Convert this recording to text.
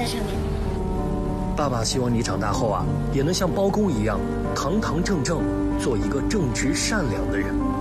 在上面。 爸爸希望你长大后啊，也能像包公一样，堂堂正正，做一个正直善良的人。